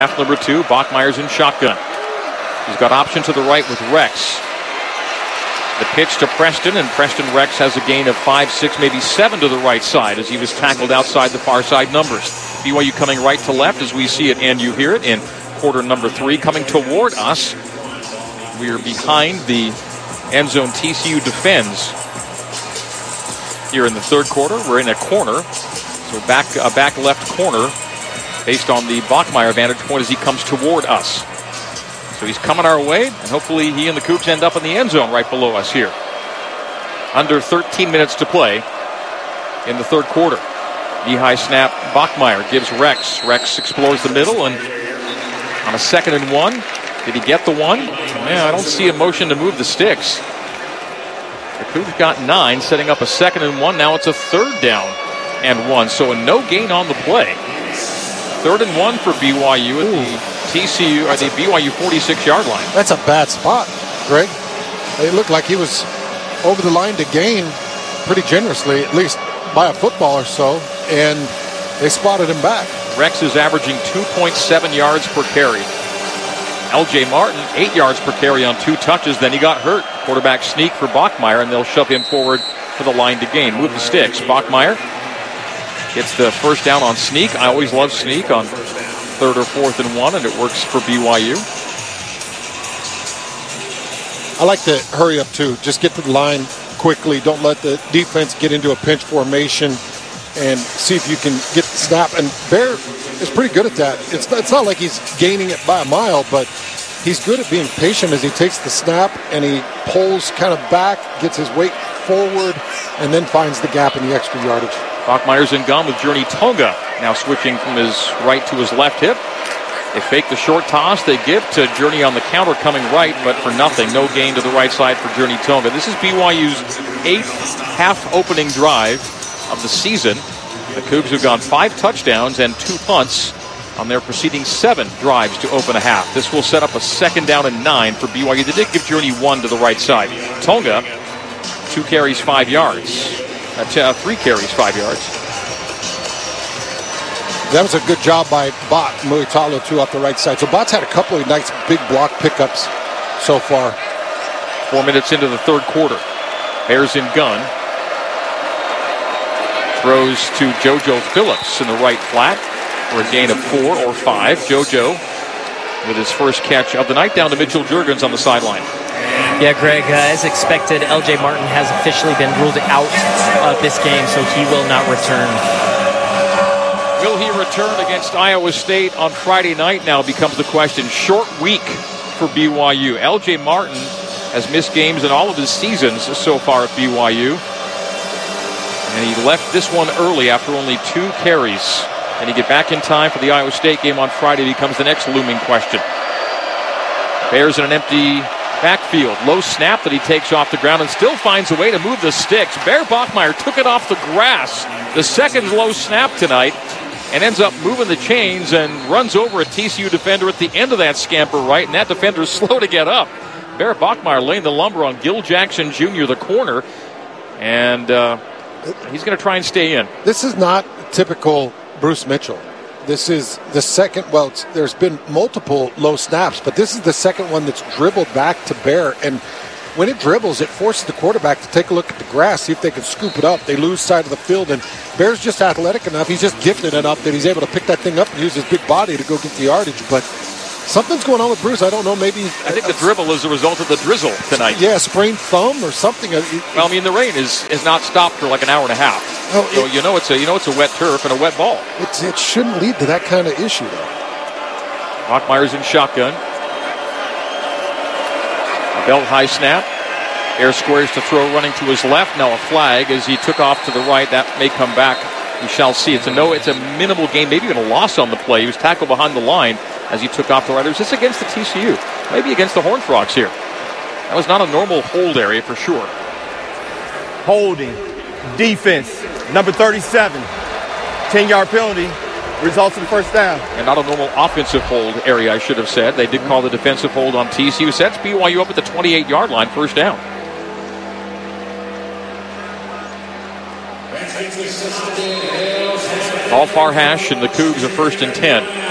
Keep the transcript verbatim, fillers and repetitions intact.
Half number two, Bachmeier's in shotgun. He's got option to the right with Rex. The pitch to Preston, and Preston Rex has a gain of five, six, maybe seven to the right side as he was tackled outside the far side numbers. B Y U coming right to left as we see it and you hear it in quarter number three. Coming toward us, we are behind the end zone. T C U defends here in the third quarter. We're in a corner, so back a back left corner based on the Bachmeier vantage point as he comes toward us. So he's coming our way, and hopefully he and the Cougs end up in the end zone right below us here. Under thirteen minutes to play in the third quarter. Knee-high snap, Bachmeier gives Rex. Rex explores the middle, and on a second and one, did he get the one? Yeah, I don't see a motion to move the sticks. The Cougs got nine, setting up a second and one. Now it's a third down and one, so a no gain on the play. Third and one for B Y U at Ooh. the T C U, or the B Y U forty-six yard line. That's a bad spot, Greg. It looked like he was over the line to gain pretty generously, at least by a football or so, and they spotted him back. Rex is averaging two point seven yards per carry. L J Martin, eight yards per carry on two touches. Then he got hurt. Quarterback sneak for Bachmeier, and they'll shove him forward for the line to gain. Move the sticks. Bachmeier gets the first down on sneak. I always love sneak on third or fourth and one, and it works for B Y U. I like to hurry up, too. Just get to the line quickly. Don't let the defense get into a pinch formation and see if you can get the snap. And Bear is pretty good at that. It's not, it's not like he's gaining it by a mile, but he's good at being patient as he takes the snap and he pulls kind of back, gets his weight forward, and then finds the gap in the extra yardage. Bachmeier's in gun with Journey Tonga, now switching from his right to his left hip. They fake the short toss. They give to Journey on the counter coming right, but for nothing. No gain to the right side for Journey Tonga. This is B Y U's eighth half-opening drive of the season. The Cougs have gone five touchdowns and two punts on their preceding seven drives to open a half. This will set up a second down and nine for B Y U. They did give Journey one to the right side. Tonga, two carries, five yards. Uh, t- uh, three carries, five yards. That was a good job by Bot Muitalo, too, off the right side. So Bot's had a couple of nice big block pickups so far. Four minutes into the third quarter. Bears in gun. Throws to JoJo Phillips in the right flat for a gain of four or five. JoJo with his first catch of the night down to Mitchell Juergens on the sideline. Yeah, Greg, uh, as expected, L J Martin has officially been ruled out of this game, so he will not return. Will he return against Iowa State on Friday night now becomes the question. Short week for B Y U. L J Martin has missed games in all of his seasons so far at B Y U. And he left this one early after only two carries. Can he get back in time for the Iowa State game on Friday becomes the next looming question. Bears in an empty backfield. Low snap that he takes off the ground and still finds a way to move the sticks. Bear Bachmeier took it off the grass. The second low snap tonight and ends up moving the chains and runs over a T C U defender at the end of that scamper right, and that defender is slow to get up. Bear Bachmeier laying the lumber on Gil Jackson Junior, the corner, and uh, he's going to try and stay in. This is not typical Bruce Mitchell. This is the second, well, it's, there's been multiple low snaps, but this is the second one that's dribbled back to Bear. And when it dribbles, it forces the quarterback to take a look at the grass, see if they can scoop it up. They lose sight of the field, and Bear's just athletic enough. He's just gifted enough that he's able to pick that thing up and use his big body to go get the yardage. But something's going on with Bruce. I don't know, maybe. I think the dribble is a result of the drizzle tonight. Yeah, sprained thumb or something. Well, I mean, the rain is, is not stopped for like an hour and a half. Oh, so it, you know it's a you know it's a wet turf and a wet ball. It's, it shouldn't lead to that kind of issue, though. Bachmeier's in shotgun. A belt high snap. Air squares to throw, running to his left. Now a flag as he took off to the right. That may come back. We shall see. It's a no. It's a minimal gain, maybe even a loss on the play. He was tackled behind the line as he took off the right. Was this against the T C U? Maybe against the Horned Frogs here. That was not a normal hold area for sure. Holding. Defense. Number thirty-seven. ten-yard penalty. Results in first down. And not a normal offensive hold area, I should have said. They did call the defensive hold on T C U. Sets B Y U up at the twenty-eight-yard line, first down. All far hash, and the Cougs are first and ten.